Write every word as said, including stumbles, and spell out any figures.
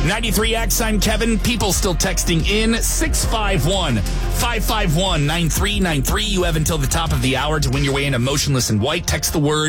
ninety-three X, I'm Kevin. People still texting in. six five one, five five one, nine three nine three. You have until the top of the hour to win your way into Motionless in White. Text the word